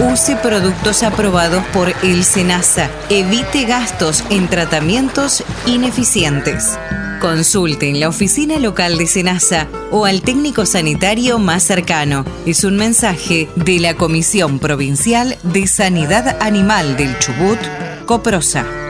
Use productos aprobados por el SENASA. Evite gastos en tratamientos ineficientes. Consulte en la oficina local de SENASA o al técnico sanitario más cercano. Es un mensaje de la Comisión Provincial de Sanidad Animal del Chubut, COPROSA.